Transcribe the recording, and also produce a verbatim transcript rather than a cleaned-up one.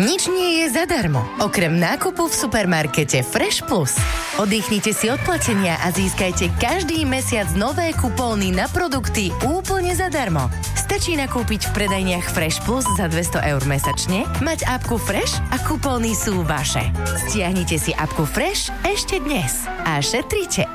Nič nie je zadarmo, okrem nákupu v supermarkete Fresh Plus. Oddychnite si od platenia a získajte každý mesiac nové kupóny na produkty úplne zadarmo. Stačí nakúpiť v predajniach Fresh Plus za dvesto eur mesačne, mať apku Fresh a kupóny sú vaše. Stiahnite si apku Fresh ešte dnes a šetrite